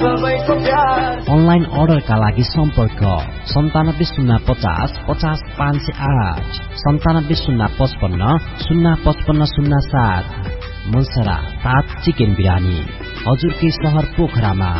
Online अर्डरका लागि सम्पर्क 970550 50508 970550 05507। मन्सरा तात चिकन बिरानी हजुरकै शहर पोखरामा।